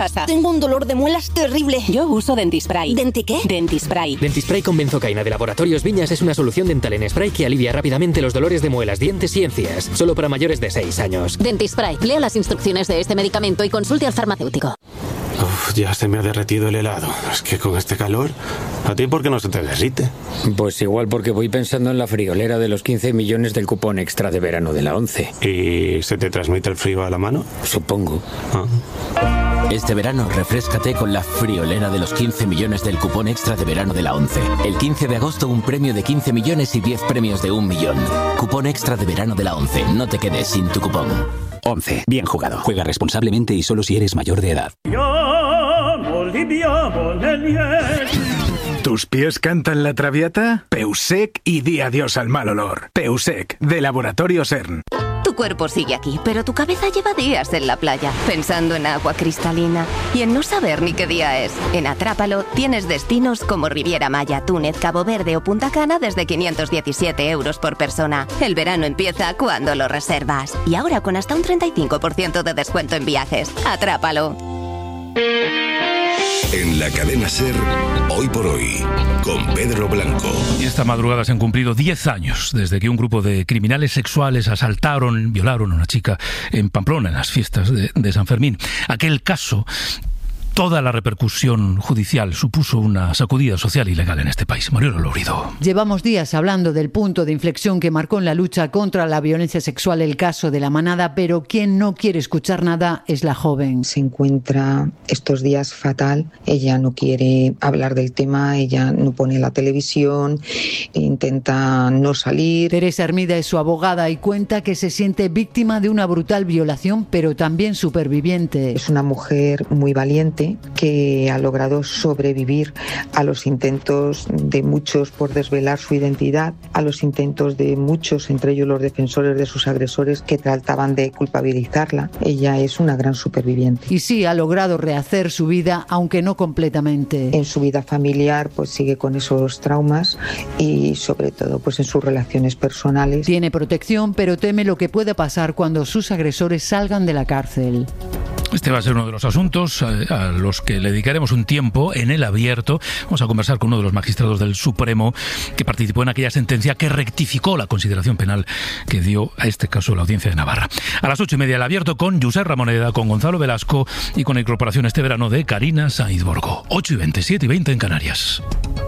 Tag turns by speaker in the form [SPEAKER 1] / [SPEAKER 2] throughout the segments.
[SPEAKER 1] pasa?
[SPEAKER 2] Tengo un dolor de muelas terrible.
[SPEAKER 1] Yo uso Dentispray.
[SPEAKER 2] ¿Denti qué?
[SPEAKER 1] Dentispray.
[SPEAKER 3] Dentispray con benzocaína de Laboratorios Viñas es una solución dental en spray que alivia rápidamente los dolores de muelas, dientes y encías. Solo para mayores de 6 años.
[SPEAKER 1] Dentispray. Lea las instrucciones de este medicamento y consulte al farmacéutico.
[SPEAKER 4] Ya se me ha derretido el helado. Es que con este calor, ¿a ti por qué no se te derrite?
[SPEAKER 5] Pues igual porque voy pensando en la friolera de los 15 millones del cupón extra de verano de la 11.
[SPEAKER 4] ¿Y se te transmite el frío a la mano?
[SPEAKER 5] Supongo.
[SPEAKER 6] Este verano, refréscate con la friolera de los 15 millones del cupón extra de verano de la 11. El 15 de agosto, un premio de 15 millones y 10 premios de 1 millón. Cupón extra de verano de la 11. No te quedes sin tu cupón.
[SPEAKER 7] 11. Bien jugado. Juega responsablemente y solo si eres mayor de edad.
[SPEAKER 8] ¿Tus pies cantan la traviata? Peusec y di adiós al mal olor. Peusec, de Laboratorios CERN.
[SPEAKER 9] Tu cuerpo sigue aquí, pero tu cabeza lleva días en la playa, pensando en agua cristalina y en no saber ni qué día es. En Atrápalo tienes destinos como Riviera Maya, Túnez, Cabo Verde o Punta Cana desde 517 euros por persona. El verano empieza cuando lo reservas. Y ahora con hasta un 35% de descuento en viajes. Atrápalo.
[SPEAKER 10] En la cadena SER, Hoy por Hoy, con Pedro Blanco.
[SPEAKER 11] Y esta madrugada se han cumplido 10 años desde que un grupo de criminales sexuales asaltaron, violaron a una chica en Pamplona, en las fiestas de San Fermín. Aquel caso, toda la repercusión judicial supuso una sacudida social y legal en este país. Mariola Lourido.
[SPEAKER 12] Llevamos días hablando del punto de inflexión que marcó en la lucha contra la violencia sexual el caso de La Manada, pero quien no quiere escuchar nada es la joven.
[SPEAKER 13] Se encuentra estos días fatal, ella no quiere hablar del tema, ella no pone la televisión, intenta no salir.
[SPEAKER 12] Teresa Hermida es su abogada y cuenta que se siente víctima de una brutal violación, pero también superviviente.
[SPEAKER 13] Es una mujer muy valiente que ha logrado sobrevivir a los intentos de muchos por desvelar su identidad, a los intentos de muchos, entre ellos los defensores de sus agresores, que trataban de culpabilizarla. Ella es una gran superviviente.
[SPEAKER 12] Y sí, ha logrado rehacer su vida, aunque no completamente.
[SPEAKER 13] En su vida familiar, pues sigue con esos traumas y sobre todo pues en sus relaciones personales.
[SPEAKER 12] Tiene protección, pero teme lo que puede pasar cuando sus agresores salgan de la cárcel.
[SPEAKER 11] Este va a ser uno de los asuntos a los que le dedicaremos un tiempo en el abierto. Vamos a conversar con uno de los magistrados del Supremo que participó en aquella sentencia que rectificó la consideración penal que dio a este caso la Audiencia de Navarra. A las 8:30 el abierto con Josep Ramoneda, con Gonzalo Velasco y con la incorporación este verano de Karina Sainz Borgo. 8:20, 7:20 en Canarias.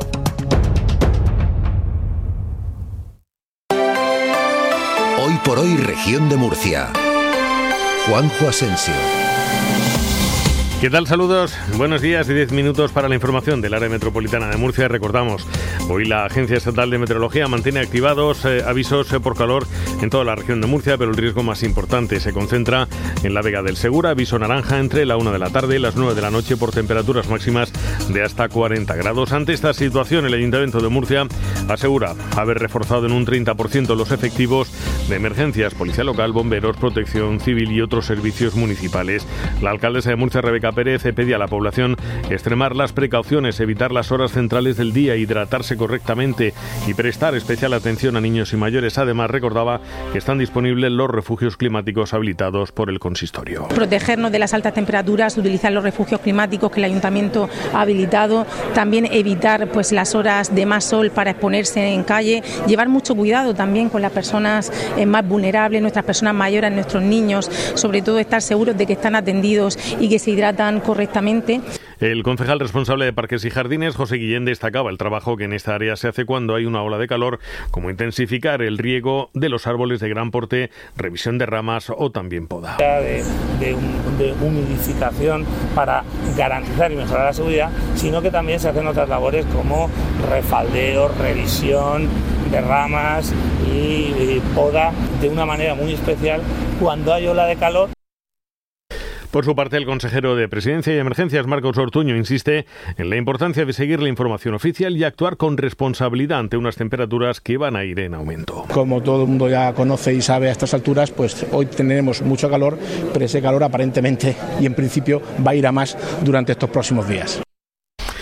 [SPEAKER 10] Hoy por Hoy, Región de Murcia. Juanjo Asensio.
[SPEAKER 14] ¿Qué tal? Saludos, buenos días y 10 minutos para la información del área metropolitana de Murcia. Recordamos, hoy la Agencia Estatal de Meteorología mantiene activados avisos por calor en toda la región de Murcia, pero el riesgo más importante se concentra en la Vega del Segura. Aviso naranja entre la 1 de la tarde y las 9 de la noche por temperaturas máximas de hasta 40 grados. Ante esta situación, el Ayuntamiento de Murcia asegura haber reforzado en un 30% los efectivos de emergencias, policía local, bomberos, protección civil y otros servicios municipales. La alcaldesa de Murcia, Rebeca Pérez, pedía a la población extremar las precauciones, evitar las horas centrales del día, hidratarse correctamente y prestar especial atención a niños y mayores. Además, recordaba que están disponibles los refugios climáticos habilitados por el consistorio.
[SPEAKER 15] Protegernos de las altas temperaturas, utilizar los refugios climáticos que el ayuntamiento ha habilitado, también evitar pues las horas de más sol para exponerse en calle, llevar mucho cuidado también con las personas más vulnerables, nuestras personas mayores, nuestros niños, sobre todo estar seguros de que están atendidos y que se hidratan correctamente.
[SPEAKER 14] El concejal responsable de Parques y Jardines, José Guillén, destacaba el trabajo que en esta área se hace cuando hay una ola de calor, como intensificar el riego de los árboles de gran porte, revisión de ramas o también poda.
[SPEAKER 16] De humidificación para garantizar y mejorar la seguridad, sino que también se hacen otras labores como refaldeo, revisión de ramas y poda de una manera muy especial cuando hay ola de calor.
[SPEAKER 14] Por su parte, el consejero de Presidencia y Emergencias, Marcos Ortuño, insiste en la importancia de seguir la información oficial y actuar con responsabilidad ante unas temperaturas que van a ir en aumento.
[SPEAKER 17] Como todo el mundo ya conoce y sabe a estas alturas, pues hoy tenemos mucho calor, pero ese calor aparentemente y en principio va a ir a más durante estos próximos días.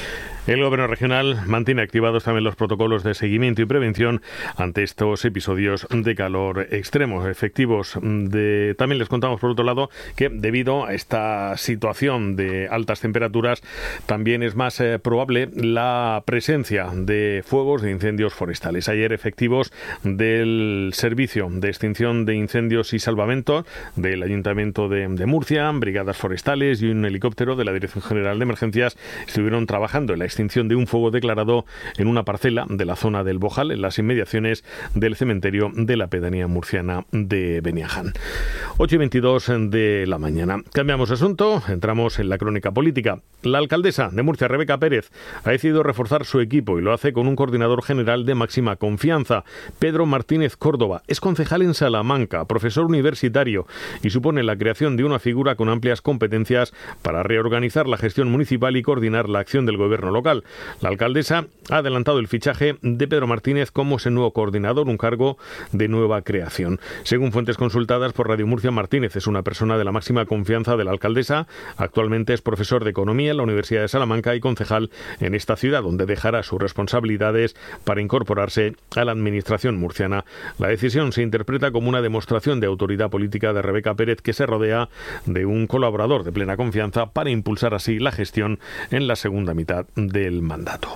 [SPEAKER 14] El gobierno regional mantiene activados también los protocolos de seguimiento y prevención ante estos episodios de calor extremo, efectivos. También les contamos, por otro lado, que debido a esta situación de altas temperaturas, también es más probable la presencia de fuegos, de incendios forestales. Ayer, efectivos del Servicio de Extinción de Incendios y Salvamento del Ayuntamiento de Murcia, brigadas forestales y un helicóptero de la Dirección General de Emergencias estuvieron trabajando en la extinción de un fuego declarado en una parcela de la zona del Bojal, en las inmediaciones del cementerio de la pedanía murciana de Beniaján. 8:22 de la mañana. Cambiamos de asunto, entramos en la crónica política. La alcaldesa de Murcia, Rebeca Pérez, ha decidido reforzar su equipo y lo hace con un coordinador general de máxima confianza. Pedro Martínez Córdoba es concejal en Salamanca, profesor universitario y supone la creación de una figura con amplias competencias para reorganizar la gestión municipal y coordinar la acción del gobierno local. La alcaldesa ha adelantado el fichaje de Pedro Martínez como ese nuevo coordinador, un cargo de nueva creación. Según fuentes consultadas por Radio Murcia, Martínez es una persona de la máxima confianza de la alcaldesa. Actualmente es profesor de Economía en la Universidad de Salamanca y concejal en esta ciudad, donde dejará sus responsabilidades para incorporarse a la administración murciana. La decisión se interpreta como una demostración de autoridad política de Rebeca Pérez, que se rodea de un colaborador de plena confianza para impulsar así la gestión en la segunda mitad del mandato.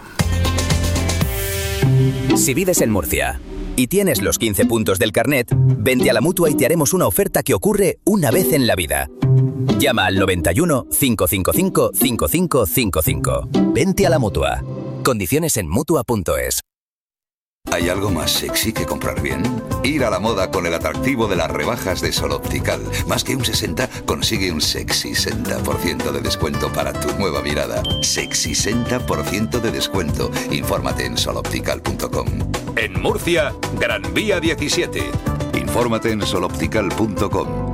[SPEAKER 18] Si vives en Murcia y tienes los 15 puntos del carnet, vente a la Mutua y te haremos una oferta que ocurre una vez en la vida. Llama al 91 555 5555. Vente a la Mutua. Condiciones en Mutua.es.
[SPEAKER 19] ¿Hay algo más sexy que comprar bien? Ir a la moda con el atractivo de las rebajas de Sol Optical. Más que un 60, consigue un sexy 60% de descuento para tu nueva mirada. Sexy 60% de descuento. Infórmate en soloptical.com.
[SPEAKER 10] En Murcia, Gran Vía 17.
[SPEAKER 19] Infórmate en soloptical.com.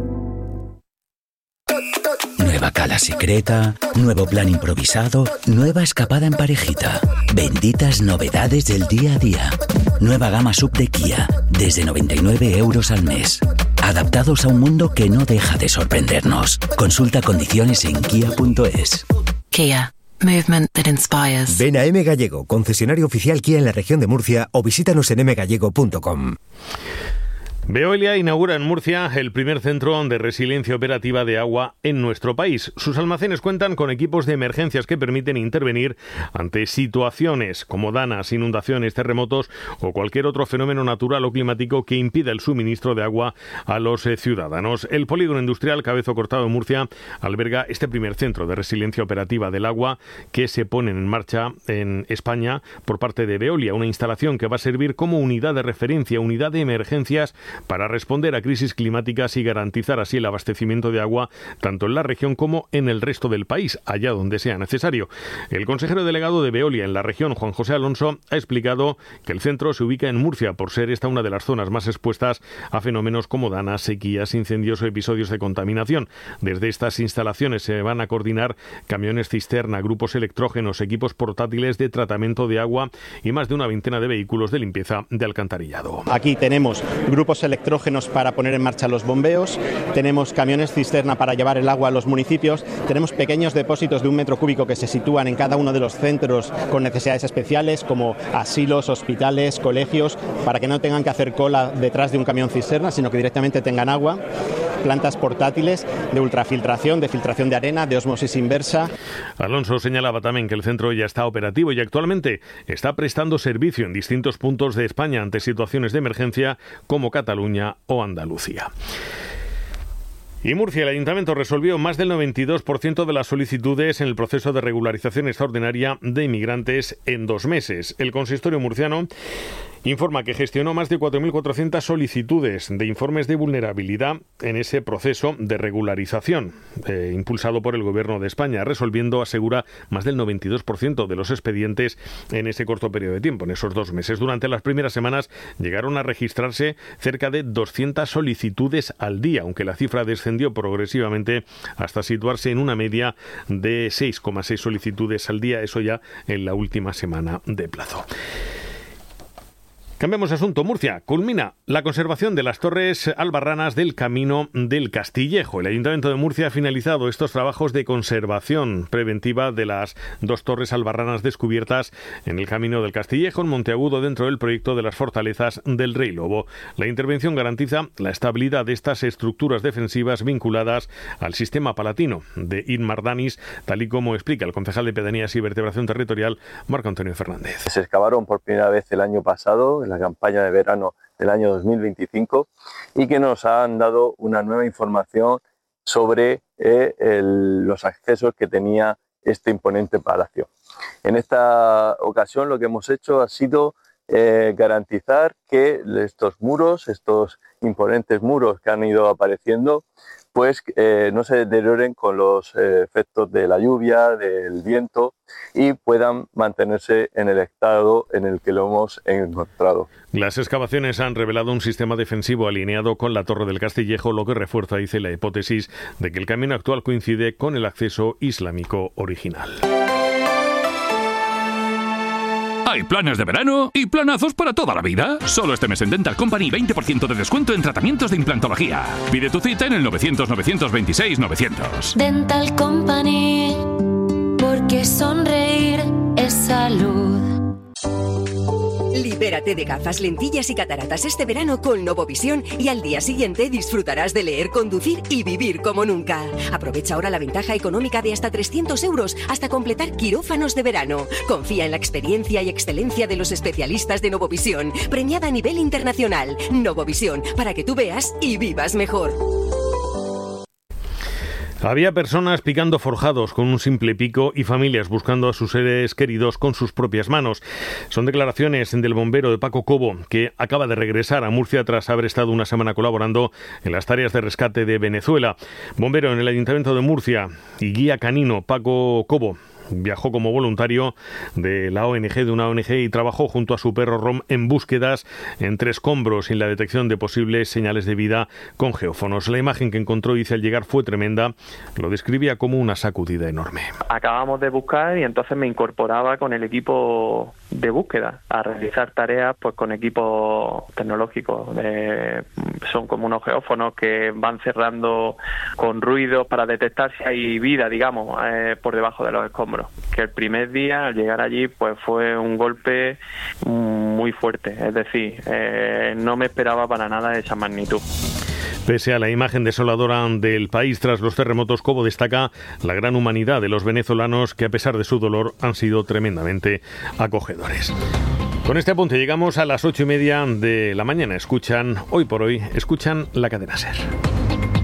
[SPEAKER 20] Nueva cala secreta, nuevo plan improvisado, nueva escapada en parejita. Benditas novedades del día a día. Nueva gama sub de Kia, desde 99 euros al mes. Adaptados a un mundo que no deja de sorprendernos. Consulta condiciones en kia.es.
[SPEAKER 21] Kia. Movement that inspires.
[SPEAKER 22] Ven a M Gallego, concesionario oficial Kia en la región de Murcia, o visítanos en mgallego.com.
[SPEAKER 14] Veolia inaugura en Murcia el primer centro de resiliencia operativa de agua en nuestro país. Sus almacenes cuentan con equipos de emergencias que permiten intervenir ante situaciones como danas, inundaciones, terremotos o cualquier otro fenómeno natural o climático que impida el suministro de agua a los ciudadanos. El polígono industrial Cabezo Cortado de Murcia alberga este primer centro de resiliencia operativa del agua que se pone en marcha en España por parte de Veolia, una instalación que va a servir como unidad de referencia, unidad de emergencias para responder a crisis climáticas y garantizar así el abastecimiento de agua tanto en la región como en el resto del país, allá donde sea necesario. El consejero delegado de Veolia en la región, Juan José Alonso, ha explicado que el centro se ubica en Murcia por ser esta una de las zonas más expuestas a fenómenos como danas, sequías, incendios o episodios de contaminación. Desde estas instalaciones se van a coordinar camiones cisterna, grupos electrógenos, equipos portátiles de tratamiento de agua y más de una veintena de vehículos de limpieza de alcantarillado.
[SPEAKER 23] Aquí tenemos grupos electrógenos para poner en marcha los bombeos, tenemos camiones cisterna para llevar el agua a los municipios, tenemos pequeños depósitos de 1 metro cúbico que se sitúan en cada uno de los centros con necesidades especiales como asilos, hospitales, colegios, para que no tengan que hacer cola detrás de un camión cisterna, sino que directamente tengan agua. Plantas portátiles de ultrafiltración, de filtración de arena, de ósmosis inversa.
[SPEAKER 14] Alonso señalaba también que el centro ya está operativo y actualmente está prestando servicio en distintos puntos de España ante situaciones de emergencia como Cataluña o Andalucía. Y Murcia, el Ayuntamiento resolvió más del 92% de las solicitudes en el proceso de regularización extraordinaria de inmigrantes en 2 meses. El consistorio murciano informa que gestionó más de 4.400 solicitudes de informes de vulnerabilidad en ese proceso de regularización impulsado por el Gobierno de España, resolviendo, asegura, más del 92% de los expedientes en ese corto periodo de tiempo, en esos 2 meses. Durante las primeras semanas llegaron a registrarse cerca de 200 solicitudes al día, aunque la cifra descendió progresivamente hasta situarse en una media de 6,6 solicitudes al día, eso ya en la última semana de plazo. Cambiamos de asunto. Murcia culmina la conservación de las torres albarranas del Camino del Castillejo. El Ayuntamiento de Murcia ha finalizado estos trabajos de conservación preventiva de las 2 torres albarranas descubiertas en el Camino del Castillejo, en Monteagudo, dentro del proyecto de las fortalezas del Rey Lobo. La intervención garantiza la estabilidad de estas estructuras defensivas vinculadas al sistema palatino de Inmardanis, tal y como explica el concejal de Pedanías y Vertebración Territorial, Marco Antonio Fernández.
[SPEAKER 1] Se excavaron por primera vez el año pasado, en la campaña de verano del año 2025, y que nos han dado una nueva información sobre los accesos que tenía este imponente palacio. En esta ocasión lo que hemos hecho ha sido garantizar que estos muros, estos imponentes muros que han ido apareciendo, pues no se deterioren con los efectos de la lluvia, del viento, y puedan mantenerse en el estado en el que lo hemos encontrado.
[SPEAKER 14] Las excavaciones han revelado un sistema defensivo alineado con la Torre del Castillejo, lo que refuerza, dice, la hipótesis de que el camino actual coincide con el acceso islámico original.
[SPEAKER 2] Hay planes de verano y planazos para toda la vida. Solo este mes en Dental Company 20% de descuento en tratamientos de implantología. Pide tu cita en el 900-926-900.
[SPEAKER 3] Dental Company, porque sonreír es salud.
[SPEAKER 24] Libérate de gafas, lentillas y cataratas este verano con Novovisión y al día siguiente disfrutarás de leer, conducir y vivir como nunca. Aprovecha ahora la ventaja económica de hasta 300 euros hasta completar quirófanos de verano. Confía en la experiencia y excelencia de los especialistas de Novovisión, premiada a nivel internacional. Novovisión, para que tú veas y vivas mejor.
[SPEAKER 14] Había personas picando forjados con un simple pico y familias buscando a sus seres queridos con sus propias manos. Son declaraciones del bombero de Paco Cobo, que acaba de regresar a Murcia tras haber estado una semana colaborando en las tareas de rescate de Venezuela. Bombero en el Ayuntamiento de Murcia y guía canino Paco Cobo viajó como voluntario de una ONG, y trabajó junto a su perro Rom en búsquedas entre escombros y en la detección de posibles señales de vida con geófonos. La imagen que encontró, dice, al llegar fue tremenda. Lo describía como una sacudida enorme.
[SPEAKER 25] Acabamos de buscar y entonces me incorporaba con el equipo de búsqueda a realizar tareas pues con equipos tecnológicos. Son como unos geófonos que van cerrando con ruidos para detectar si hay vida, digamos, por debajo de los escombros. Que el primer día, al llegar allí, pues fue un golpe muy fuerte. Es decir, no me esperaba para nada esa magnitud.
[SPEAKER 14] Pese a la imagen desoladora del país tras los terremotos, Cobo destaca la gran humanidad de los venezolanos, que a pesar de su dolor han sido tremendamente acogedores. Con este apunte llegamos a las 8:30 de la mañana. Escuchan Hoy por Hoy, escuchan la cadena SER.